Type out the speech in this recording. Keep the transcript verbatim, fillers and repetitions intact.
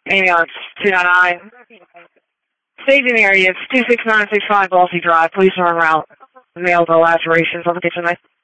Amy on two nine nine. Staging area, it's two six nine six five Balsy Drive. Please turn route. Male to lacerations on the kitchen knife.